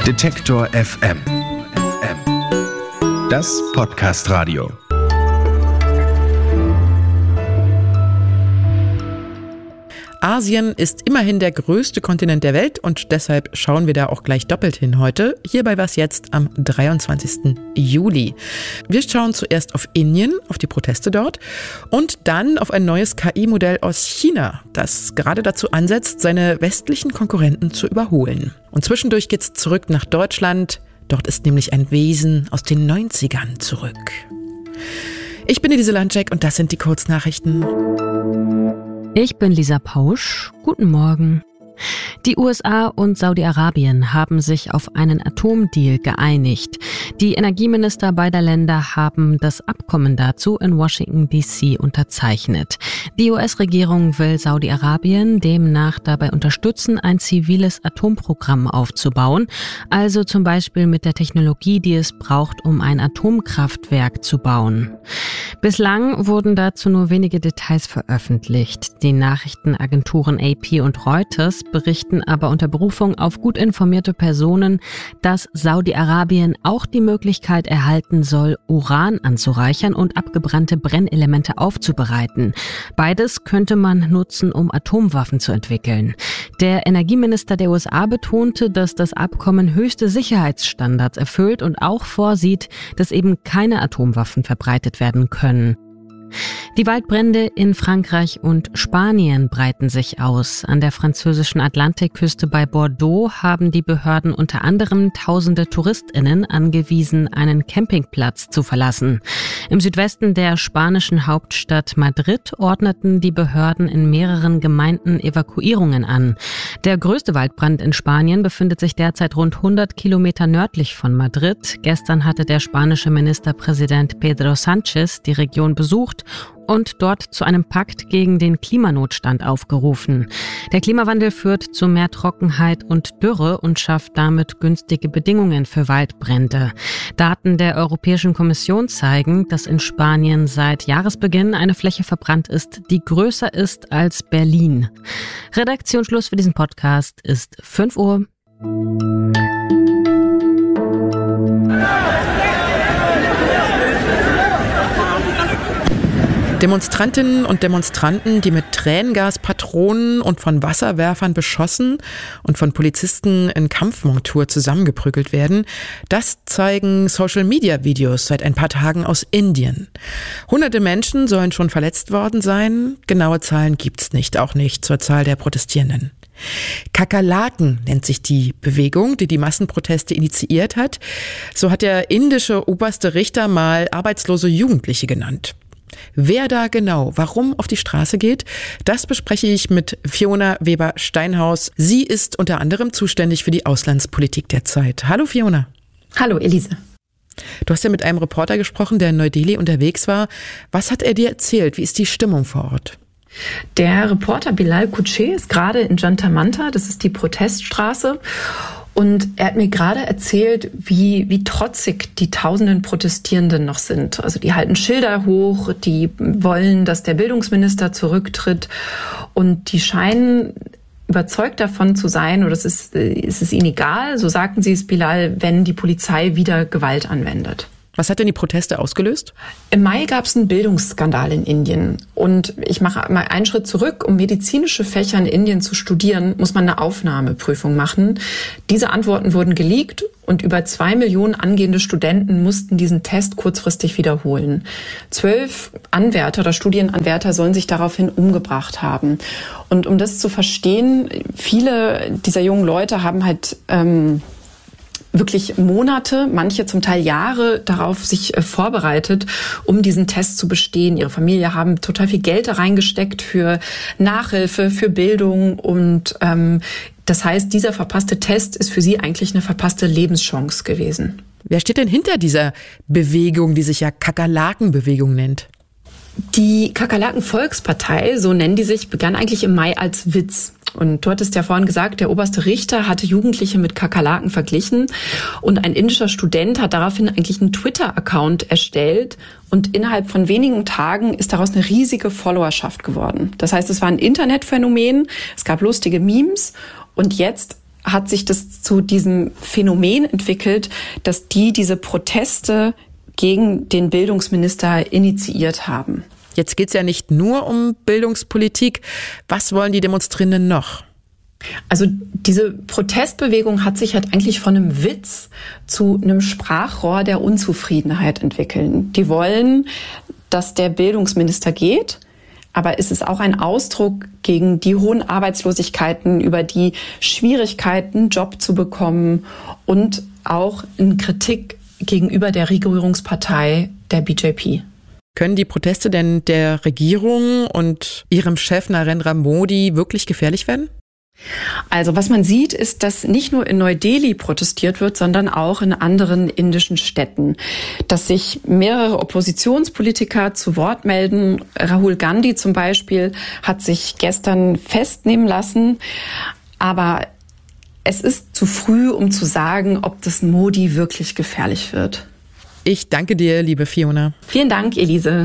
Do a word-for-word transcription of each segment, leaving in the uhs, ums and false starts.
Detektor F M. Das Podcast-Radio. Asien ist immerhin der größte Kontinent der Welt und deshalb schauen wir da auch gleich doppelt hin heute. Hier bei Was jetzt am dreiundzwanzigsten Juli. Wir schauen zuerst auf Indien, auf die Proteste dort und dann auf ein neues K I-Modell aus China, das gerade dazu ansetzt, seine westlichen Konkurrenten zu überholen. Und zwischendurch geht's zurück nach Deutschland. Dort ist nämlich ein Wesen aus den neunzigern zurück. Ich bin Elise Landcheck und das sind die Kurznachrichten. Ich bin Lisa Pausch. Guten Morgen. Die U S A und Saudi-Arabien haben sich auf einen Atomdeal geeinigt. Die Energieminister beider Länder haben das Abkommen dazu in Washington D C unterzeichnet. Die U S-Regierung will Saudi-Arabien demnach dabei unterstützen, ein ziviles Atomprogramm aufzubauen, also zum Beispiel mit der Technologie, die es braucht, um ein Atomkraftwerk zu bauen. Bislang wurden dazu nur wenige Details veröffentlicht. Die Nachrichtenagenturen A P und Reuters berichten aber unter Berufung auf gut informierte Personen, dass Saudi-Arabien auch die Möglichkeit erhalten soll, Uran anzureichern und abgebrannte Brennelemente aufzubereiten. Beides könnte man nutzen, um Atomwaffen zu entwickeln. Der Energieminister der U S A betonte, dass das Abkommen höchste Sicherheitsstandards erfüllt und auch vorsieht, dass eben keine Atomwaffen verbreitet werden können. Die Waldbrände in Frankreich und Spanien breiten sich aus. An der französischen Atlantikküste bei Bordeaux haben die Behörden unter anderem tausende TouristInnen angewiesen, einen Campingplatz zu verlassen. Im Südwesten der spanischen Hauptstadt Madrid ordneten die Behörden in mehreren Gemeinden Evakuierungen an. Der größte Waldbrand in Spanien befindet sich derzeit rund hundert Kilometer nördlich von Madrid. Gestern hatte der spanische Ministerpräsident Pedro Sánchez die Region besucht und dort zu einem Pakt gegen den Klimanotstand aufgerufen. Der Klimawandel führt zu mehr Trockenheit und Dürre und schafft damit günstige Bedingungen für Waldbrände. Daten der Europäischen Kommission zeigen, dass in Spanien seit Jahresbeginn eine Fläche verbrannt ist, die größer ist als Berlin. Redaktionsschluss für diesen Podcast ist fünf Uhr. Demonstrantinnen und Demonstranten, die mit Tränengaspatronen und von Wasserwerfern beschossen und von Polizisten in Kampfmontur zusammengeprügelt werden, das zeigen Social-Media-Videos seit ein paar Tagen aus Indien. Hunderte Menschen sollen schon verletzt worden sein. Genaue Zahlen gibt's nicht, auch nicht zur Zahl der Protestierenden. Kakerlaken nennt sich die Bewegung, die die Massenproteste initiiert hat. So hat der indische oberste Richter mal arbeitslose Jugendliche genannt. Wer da genau, warum auf die Straße geht, das bespreche ich mit Fiona Weber-Steinhaus. Sie ist unter anderem zuständig für die Auslandspolitik der Zeit. Hallo Fiona. Hallo Elise. Du hast ja mit einem Reporter gesprochen, der in Neu-Delhi unterwegs war. Was hat er dir erzählt? Wie ist die Stimmung vor Ort? Der Reporter Bilal Kuche ist gerade in Jantar Mantha, das ist die Proteststraße. Und er hat mir gerade erzählt, wie, wie trotzig die tausenden Protestierenden noch sind. Also die halten Schilder hoch, die wollen, dass der Bildungsminister zurücktritt. Und die scheinen überzeugt davon zu sein, oder es ist, es ist ihnen egal, so sagten sie es Bilal, wenn die Polizei wieder Gewalt anwendet. Was hat denn die Proteste ausgelöst? Im Mai gab es einen Bildungsskandal in Indien. Und ich mache mal einen Schritt zurück. Um medizinische Fächer in Indien zu studieren, muss man eine Aufnahmeprüfung machen. Diese Antworten wurden geleakt und über zwei Millionen angehende Studenten mussten diesen Test kurzfristig wiederholen. Zwölf Anwärter oder Studienanwärter sollen sich daraufhin umgebracht haben. Und um das zu verstehen, viele dieser jungen Leute haben halt ähm, wirklich Monate, manche zum Teil Jahre darauf sich äh, vorbereitet, um diesen Test zu bestehen. Ihre Familie haben total viel Geld da reingesteckt für Nachhilfe, für Bildung und ähm, das heißt, dieser verpasste Test ist für sie eigentlich eine verpasste Lebenschance gewesen. Wer steht denn hinter dieser Bewegung, die sich ja Kakerlakenbewegung nennt? Die Kakerlaken-Volkspartei, so nennen die sich, begann eigentlich im Mai als Witz. Und du hattest ja vorhin gesagt, der oberste Richter hatte Jugendliche mit Kakerlaken verglichen und ein indischer Student hat daraufhin eigentlich einen Twitter-Account erstellt und innerhalb von wenigen Tagen ist daraus eine riesige Followerschaft geworden. Das heißt, es war ein Internetphänomen, es gab lustige Memes und jetzt hat sich das zu diesem Phänomen entwickelt, dass die diese Proteste gegen den Bildungsminister initiiert haben. Jetzt geht es ja nicht nur um Bildungspolitik. Was wollen die Demonstrierenden noch? Also diese Protestbewegung hat sich halt eigentlich von einem Witz zu einem Sprachrohr der Unzufriedenheit entwickeln. Die wollen, dass der Bildungsminister geht, aber es ist auch ein Ausdruck gegen die hohen Arbeitslosigkeiten, über die Schwierigkeiten, einen Job zu bekommen und auch eine Kritik gegenüber der Regierungspartei der B J P. Können die Proteste denn der Regierung und ihrem Chef Narendra Modi wirklich gefährlich werden? Also was man sieht, ist, dass nicht nur in Neu-Delhi protestiert wird, sondern auch in anderen indischen Städten. Dass sich mehrere Oppositionspolitiker zu Wort melden. Rahul Gandhi zum Beispiel hat sich gestern festnehmen lassen. Aber es ist zu früh, um zu sagen, ob das Modi wirklich gefährlich wird. Ich danke dir, liebe Fiona. Vielen Dank, Elise.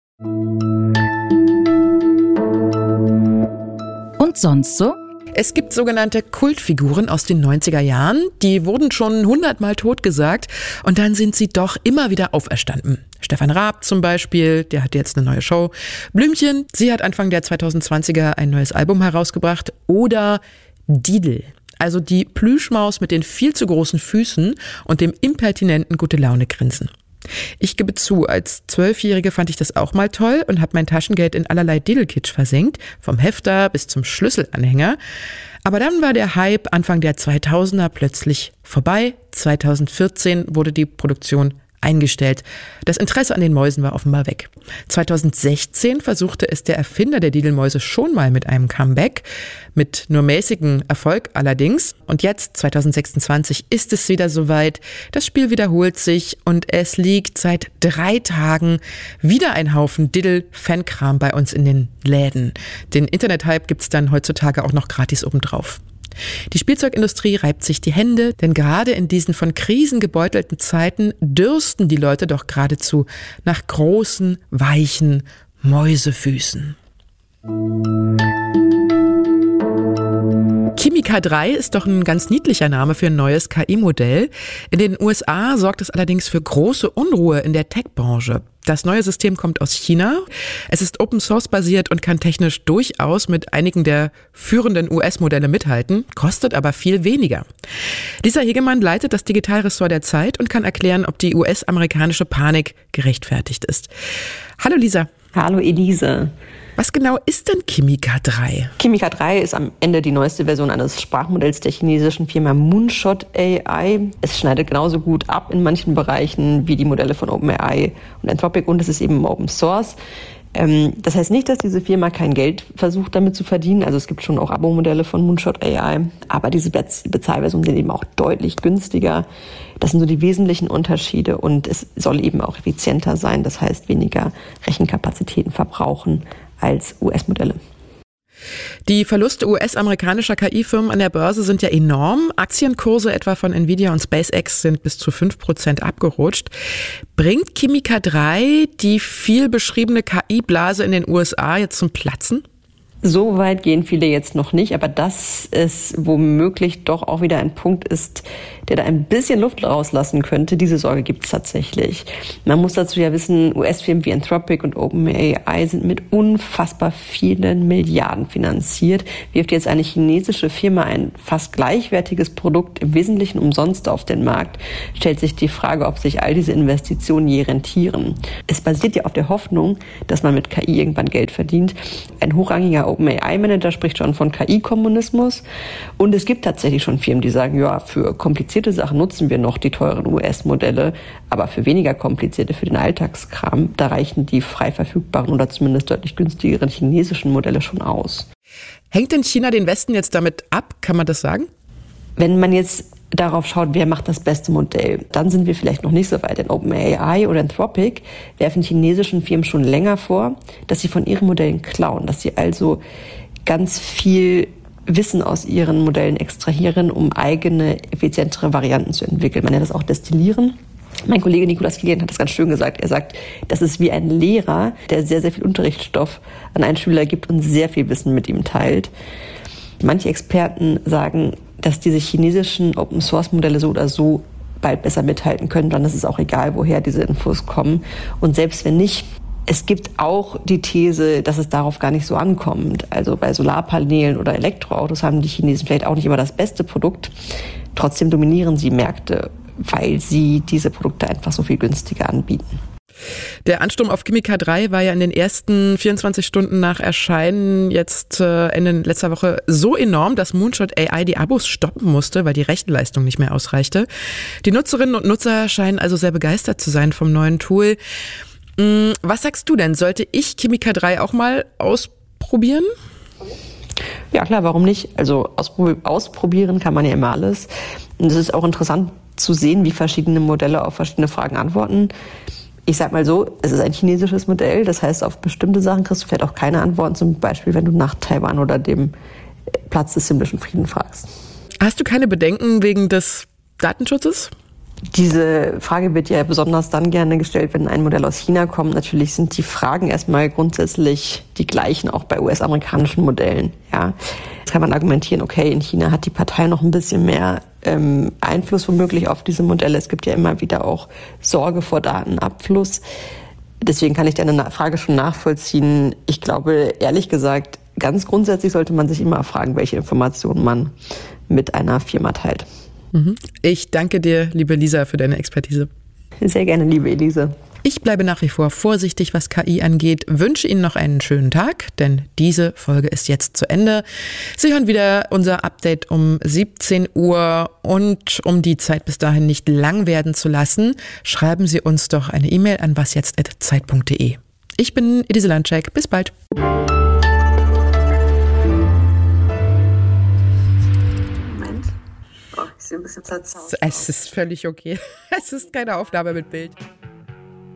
Und sonst so? Es gibt sogenannte Kultfiguren aus den neunziger Jahren, die wurden schon hundertmal totgesagt und dann sind sie doch immer wieder auferstanden. Stefan Raab zum Beispiel, der hat jetzt eine neue Show. Blümchen, sie hat Anfang der zweitausendzwanziger ein neues Album herausgebracht. Oder Didel, also die Plüschmaus mit den viel zu großen Füßen und dem impertinenten Gute-Laune-Grinsen. Ich gebe zu, als Zwölfjährige fand ich das auch mal toll und habe mein Taschengeld in allerlei Diddle-Kitsch versenkt, vom Hefter bis zum Schlüsselanhänger. Aber dann war der Hype Anfang der zweitausender plötzlich vorbei. zweitausendvierzehn wurde die Produktion eingestellt. Das Interesse an den Mäusen war offenbar weg. zweitausendsechzehn versuchte es der Erfinder der Diddle-Mäuse schon mal mit einem Comeback, mit nur mäßigem Erfolg allerdings. Und jetzt, zweitausendsechsundzwanzig, ist es wieder soweit. Das Spiel wiederholt sich und es liegt seit drei Tagen wieder ein Haufen Diddle-Fankram bei uns in den Läden. Den Internet-Hype gibt's dann heutzutage auch noch gratis obendrauf. Die Spielzeugindustrie reibt sich die Hände, denn gerade in diesen von Krisen gebeutelten Zeiten dürsten die Leute doch geradezu nach großen, weichen Mäusefüßen. Kimi K drei ist doch ein ganz niedlicher Name für ein neues K I-Modell. In den U S A sorgt es allerdings für große Unruhe in der Tech-Branche. Das neue System kommt aus China. Es ist Open-Source-basiert und kann technisch durchaus mit einigen der führenden U S-Modelle mithalten, kostet aber viel weniger. Lisa Hegemann leitet das Digitalressort der Zeit und kann erklären, ob die U S-amerikanische Panik gerechtfertigt ist. Hallo Lisa. Hallo Elise. Was genau ist denn Kimi K drei? Kimi K drei ist am Ende die neueste Version eines Sprachmodells der chinesischen Firma Moonshot A I. Es schneidet genauso gut ab in manchen Bereichen wie die Modelle von OpenAI und Anthropic und es ist eben Open Source. Ähm, das heißt nicht, dass diese Firma kein Geld versucht damit zu verdienen. Also es gibt schon auch Abo-Modelle von Moonshot A I, aber diese Bezahlversionen sind eben auch deutlich günstiger. Das sind so die wesentlichen Unterschiede und es soll eben auch effizienter sein. Das heißt weniger Rechenkapazitäten verbrauchen als U S-Modelle. Die Verluste U S-amerikanischer K I-Firmen an der Börse sind ja enorm. Aktienkurse etwa von Nvidia und SpaceX sind bis zu fünf Prozent abgerutscht. Bringt Kimi K drei die viel beschriebene K I-Blase in den U S A jetzt zum Platzen? So weit gehen viele jetzt noch nicht, aber dass es womöglich doch auch wieder ein Punkt ist, der da ein bisschen Luft rauslassen könnte, diese Sorge gibt es tatsächlich. Man muss dazu ja wissen, U S-Firmen wie Anthropic und OpenAI sind mit unfassbar vielen Milliarden finanziert. Wirft jetzt eine chinesische Firma ein fast gleichwertiges Produkt im Wesentlichen umsonst auf den Markt, stellt sich die Frage, ob sich all diese Investitionen je rentieren. Es basiert ja auf der Hoffnung, dass man mit K I irgendwann Geld verdient. Ein hochrangiger OpenAI-Manager spricht schon von K I-Kommunismus. Und es gibt tatsächlich schon Firmen, die sagen, ja, für komplizierte Sachen nutzen wir noch die teuren U S-Modelle, aber für weniger komplizierte, für den Alltagskram, da reichen die frei verfügbaren oder zumindest deutlich günstigeren chinesischen Modelle schon aus. Hängt denn China den Westen jetzt damit ab? Kann man das sagen? Wenn man jetzt darauf schaut, wer macht das beste Modell, dann sind wir vielleicht noch nicht so weit. Denn OpenAI oder Anthropic werfen chinesischen Firmen schon länger vor, dass sie von ihren Modellen klauen, dass sie also ganz viel Wissen aus ihren Modellen extrahieren, um eigene, effizientere Varianten zu entwickeln. Man nennt das auch Destillieren. Mein Kollege Nicolas Kilian hat das ganz schön gesagt. Er sagt, das ist wie ein Lehrer, der sehr, sehr viel Unterrichtsstoff an einen Schüler gibt und sehr viel Wissen mit ihm teilt. Manche Experten sagen, dass diese chinesischen Open-Source-Modelle so oder so bald besser mithalten können. Dann ist es auch egal, woher diese Infos kommen. Und selbst wenn nicht, es gibt auch die These, dass es darauf gar nicht so ankommt. Also bei Solarpanelen oder Elektroautos haben die Chinesen vielleicht auch nicht immer das beste Produkt. Trotzdem dominieren sie Märkte, weil sie diese Produkte einfach so viel günstiger anbieten. Der Ansturm auf Chemica drei war ja in den ersten vierundzwanzig Stunden nach Erscheinen jetzt äh, Ende letzter Woche so enorm, dass Moonshot A I die Abos stoppen musste, weil die Rechenleistung nicht mehr ausreichte. Die Nutzerinnen und Nutzer scheinen also sehr begeistert zu sein vom neuen Tool. Was sagst du denn? Sollte ich Chemica drei auch mal ausprobieren? Ja klar, warum nicht? Also ausprobieren kann man ja immer alles. Und es ist auch interessant zu sehen, wie verschiedene Modelle auf verschiedene Fragen antworten. Ich sag mal so, es ist ein chinesisches Modell, das heißt, auf bestimmte Sachen kriegst du vielleicht auch keine Antworten, zum Beispiel, wenn du nach Taiwan oder dem Platz des himmlischen Friedens fragst. Hast du keine Bedenken wegen des Datenschutzes? Diese Frage wird ja besonders dann gerne gestellt, wenn ein Modell aus China kommt. Natürlich sind die Fragen erstmal grundsätzlich die gleichen, auch bei U S-amerikanischen Modellen. Ja, jetzt kann man argumentieren, okay, in China hat die Partei noch ein bisschen mehr ähm, Einfluss womöglich auf diese Modelle. Es gibt ja immer wieder auch Sorge vor Datenabfluss. Deswegen kann ich deine Frage schon nachvollziehen. Ich glaube, ehrlich gesagt, ganz grundsätzlich sollte man sich immer fragen, welche Informationen man mit einer Firma teilt. Ich danke dir, liebe Lisa, für deine Expertise. Sehr gerne, liebe Elise. Ich bleibe nach wie vor vorsichtig, was K I angeht, wünsche Ihnen noch einen schönen Tag, denn diese Folge ist jetzt zu Ende. Sie hören wieder unser Update um siebzehn Uhr und um die Zeit bis dahin nicht lang werden zu lassen, schreiben Sie uns doch eine E-Mail an wasjetzt at zeit punkt de. Ich bin Elise Landschek, bis bald. Ein bisschen zerzaust. Es ist völlig okay. Es ist keine Aufnahme mit Bild.